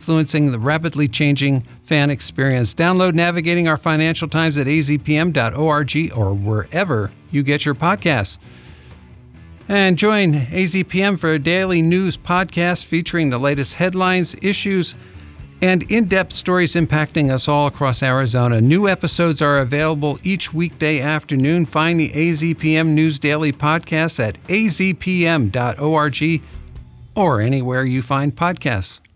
influencing the rapidly changing fan experience. Download Navigating Our Financial Times at azpm.org or wherever you get your podcasts. And join AZPM for a daily news podcast featuring the latest headlines, issues, and in-depth stories impacting us all across Arizona. New episodes are available each weekday afternoon. Find the AZPM News Daily podcast at azpm.org or anywhere you find podcasts.